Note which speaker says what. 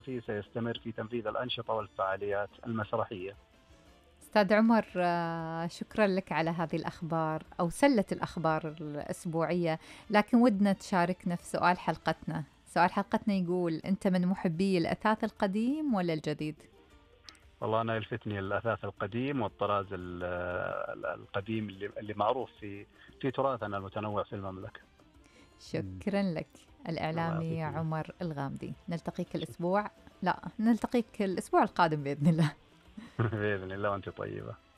Speaker 1: سيستمر في تنفيذ الأنشطة والفعاليات المسرحية.
Speaker 2: أستاذ عمر، شكرا لك على هذه الأخبار أو سلة الأخبار الأسبوعية، لكن ودنا تشاركنا في سؤال حلقتنا. سؤال حلقتنا يقول: أنت من محبي الأثاث القديم ولا الجديد؟
Speaker 1: والله أنا يلفتني الأثاث القديم والطراز القديم اللي معروف في تراثنا المتنوع في المملكة.
Speaker 2: شكرا لك.
Speaker 1: الله
Speaker 2: الإعلامي
Speaker 1: يعطيك العافية.
Speaker 2: عمر الغامدي. نلتقيك الأسبوع القادم بإذن الله.
Speaker 1: بإذن الله وأنت طيبة.